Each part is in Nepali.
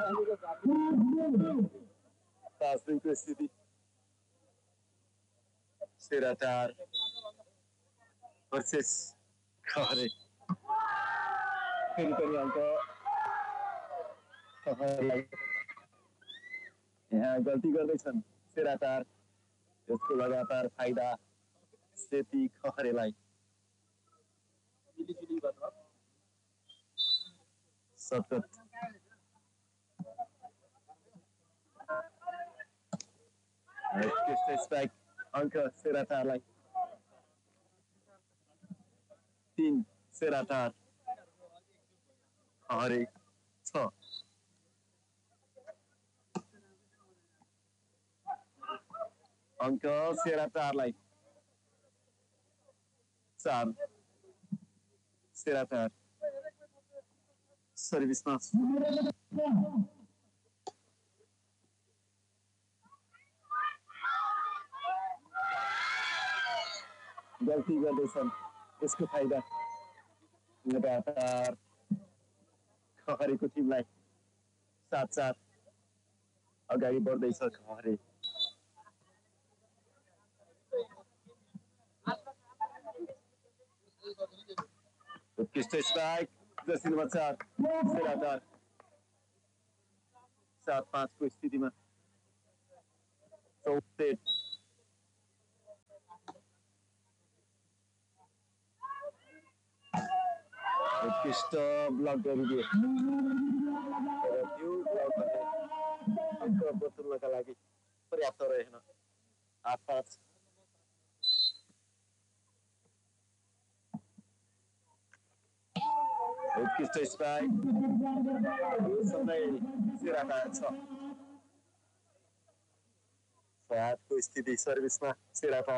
पाँच स्थिति सेराटार वर्सेस खहरे फेरि पनि अङ्क खहरेलाई यहाँ गल्ती गर्दैछन् सेराटार यसको लगातार फाइदा सेती खहरेलाई सतत स्ट्राइक अङ्क सेराटारलाई 3 सेराटार खहरे 6 अङ्क सेराटारलाई 4 सेराटार सर्भिसमा गल्ती गर्दैछन् यसको फाइदा लगातार खहरेको टिमलाई 7-4 अगाडि बढ्दैछ खहरे उत्कृष्ट स्ट्राइक जर्सी नम्बर 4 सेराटार 7-5 को स्थितिमा 64 उत्कृष्ट ब्लक गरिदिए त्यो ब्लकले अङ्क बटुल्नका लागि पर्याप्त रहेन 8-5 उत्कृष्ट स्ट्राइक सेराटार 6 7 को स्थिति सर्भिसमा सेराटार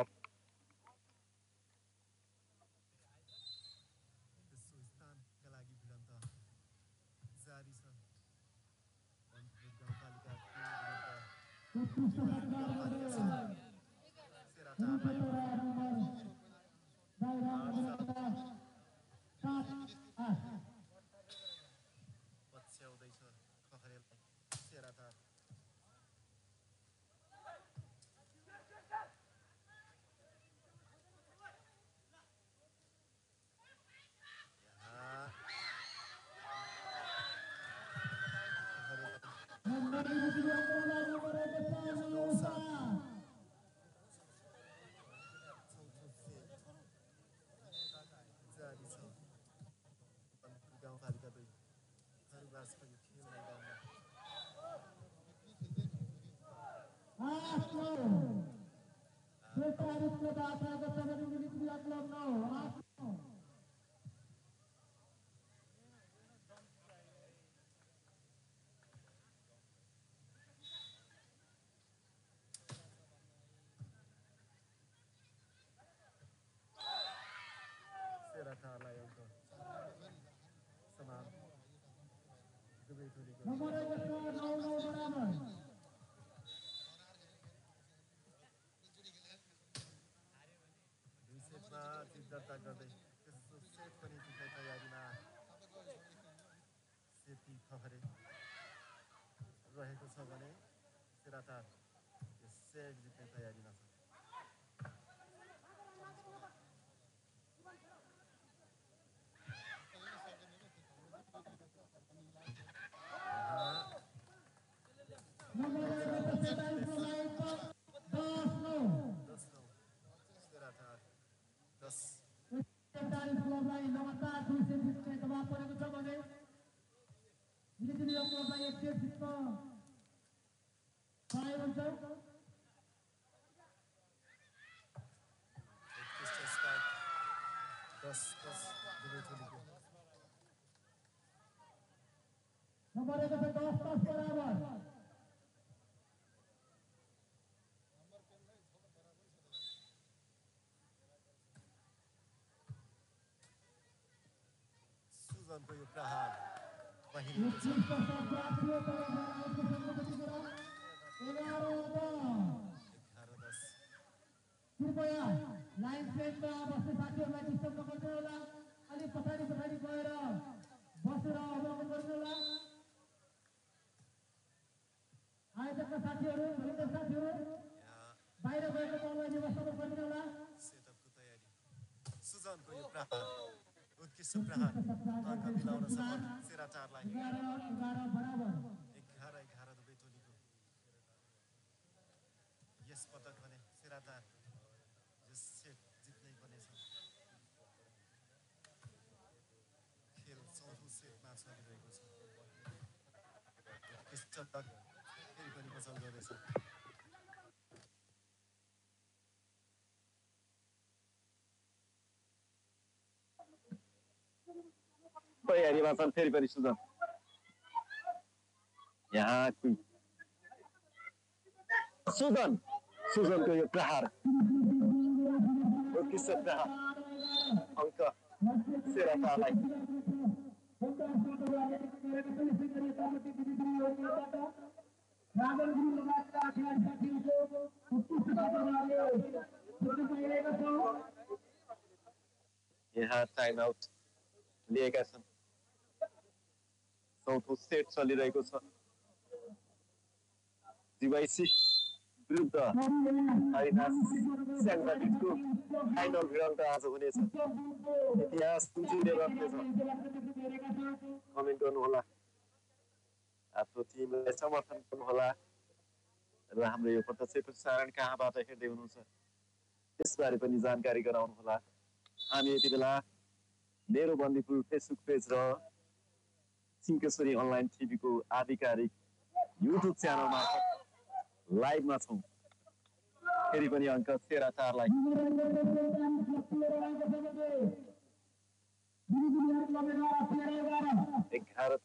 पछ्याउँदैछ खहरेलाई सेराटार गाउँपालिका 2 हरिवास पनि खेल मैदानमा सेराटारलाई अङ्क समान दुवै टोलीको दुई सेटमा जित दर्ता गर्दै तेस्रो सेट पनि जित्ने तयारीमा सेती खहरे रहेको छ भने सेराटार यस सेट जित्ने तयारीमा छ सुजनको यो प्रहार पहिलो कृपया लाइन प्लेटमा बस्ने साथीहरूलाई डिस्टर्ब नगर्नु होला अलि पछाडि गएर बसेर अवलोकन गर्नु होला भएका साथीहरू भलिन्टर साथीहरू बाहिर गएको बललाई व्यवस्थापन गरिदिनु होला सेटअपको तयारी सुजनको यो प्रहार उत्कृष्ट प्रहार अङ्क मिलाउन सफल सेराटारलाई 11 बराबर 11 दुवै टोलीको यस पटक भने सेराटार यस सेट जित्नै पर्नेछ खेल चौथो सेटमा चलिरहेको छ उत्कृष्ट फेरि पनि बचाउ गर्दैछ तयारीमा छन् फेरि पनि सुजन यहाँ सुजनको यो प्रहार उत्कृष्ट प्रहार अङ्क सेराटारलाई यहाँ टाइम आउट लिएका छन् चौथो सेट चलिरहेको छ जीवाइसी विरुद्ध हरिदास स्याङ्जाटिकको फाइनल भिडन्त आज हुनेछ इतिहास तुलसीले रच्नेछ कमेन्ट गर्नुहोला आफ्नो टिमलाई समर्थन गर्नुहोला र हाम्रो यो प्रत्यक्ष प्रसारण कहाँबाट हेर्दै हुनुहुन्छ त्यसबारे पनि जानकारी गराउनुहोला हामी यति बेला मेरो बन्दीपुर फेसबुक पेज र सिंहकेश्वरी अनलाइन टिभीको आधिकारिक युट्युब च्यानलमा लाइभमा छौँ फेरि पनि अङ्क सेराटारलाई 11